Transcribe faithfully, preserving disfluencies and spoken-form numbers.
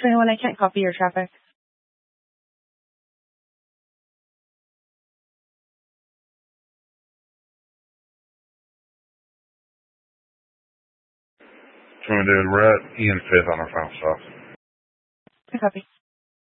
twenty-one, I can't copy your traffic. Twenty, dude, we're at Ian Fifth on our final stop. I copy.